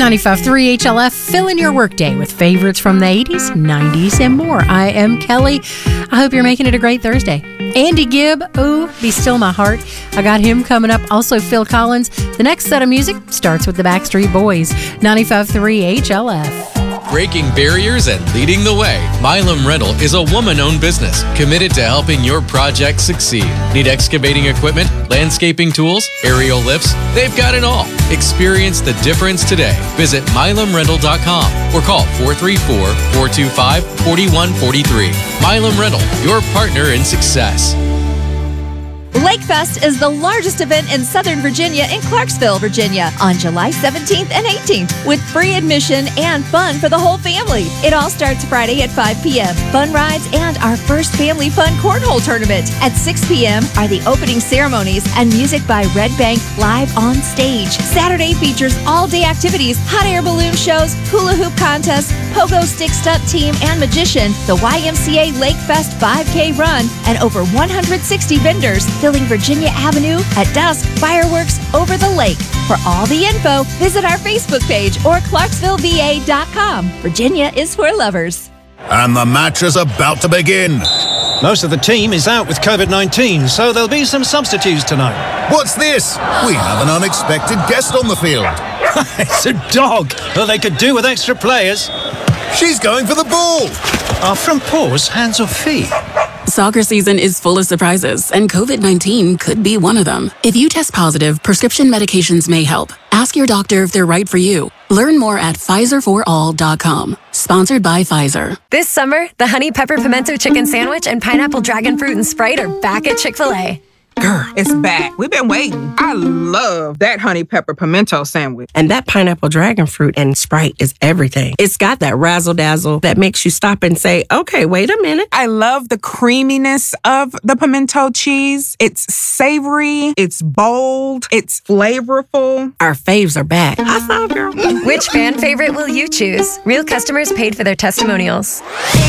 95.3 HLF, fill in your workday with favorites from the 80s, 90s, and more. I am Kelly. I hope you're making it a great Thursday. Andy Gibb, Ooh, Be Still My Heart. I got him coming up. Also, Phil Collins. The next set of music starts with the Backstreet Boys. 95.3 HLF. Breaking barriers and leading the way. Milam Rental is a woman-owned business committed to helping your project succeed. Need excavating equipment, landscaping tools, aerial lifts? They've got it all. Experience the difference today. Visit milamrental.com or call 434-425-4143. Milam Rental, your partner in success. Lakefest is the largest event in Southern Virginia in Clarksville, Virginia, on July 17th and 18th, with free admission and fun for the whole family. It all starts Friday at 5 p.m. Fun rides and our first family fun cornhole tournament. At 6 p.m. are the opening ceremonies and music by Red Bank live on stage. Saturday features all-day activities, hot air balloon shows, hula hoop contests, pogo stick stunt team, and magician, the YMCA Lakefest 5K run, and over 160 vendors filling Virginia Avenue at dusk, fireworks over the lake. For all the info, visit our Facebook page or ClarksvilleVA.com. Virginia is for lovers. And the match is about to begin. Most of the team is out with COVID-19, so there'll be some substitutes tonight. What's this? We have an unexpected guest on the field. It's a dog. Well, they could do with extra players. She's going for the ball. Are front paws hands or feet? Soccer season is full of surprises, and COVID-19 could be one of them. If you test positive, prescription medications may help. Ask your doctor if they're right for you. Learn more at PfizerForAll.com. Sponsored by Pfizer. This summer, the Honey Pepper Pimento Chicken Sandwich and Pineapple Dragon Fruit and Sprite are back at Chick-fil-A. Girl, it's back. We've been waiting. I love that honey pepper pimento sandwich. And that pineapple dragon fruit and Sprite is everything. It's got that razzle-dazzle that makes you stop and say, okay, wait a minute. I love the creaminess of the pimento cheese. It's savory, it's bold, it's flavorful. Our faves are back. High five, girl. Which fan favorite will you choose? Real customers paid for their testimonials.